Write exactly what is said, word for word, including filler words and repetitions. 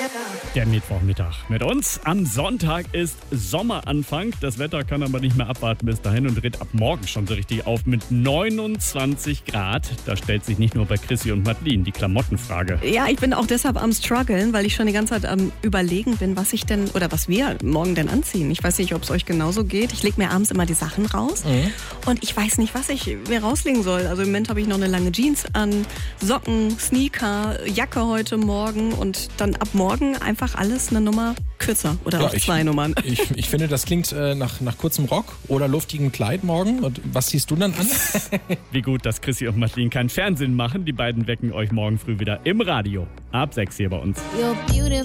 Der Mittwochmittag mit uns. Am Sonntag ist Sommeranfang. Das Wetter kann aber nicht mehr abwarten bis dahin und dreht ab morgen schon so richtig auf mit neunundzwanzig Grad. Da stellt sich nicht nur bei Chrissy und Madeline die Klamottenfrage. Ja, ich bin auch deshalb am struggeln, weil ich schon die ganze Zeit am Überlegen bin, was ich denn oder was wir morgen denn anziehen. Ich weiß nicht, ob es euch genauso geht. Ich lege mir abends immer die Sachen raus mhm. und ich weiß nicht, was ich mir rauslegen soll. Also im Moment habe ich noch eine lange Jeans an, Socken, Sneaker, Jacke heute Morgen und dann ab morgen einfach alles eine Nummer kürzer oder ja, auch ich, zwei Nummern. Ich, ich finde, das klingt äh, nach, nach kurzem Rock oder luftigem Kleid morgen. Und was ziehst du dann an? Wie gut, dass Chrissy und Madeline keinen Fernsehen machen. Die beiden wecken euch morgen früh wieder im Radio. Ab sechs hier bei uns.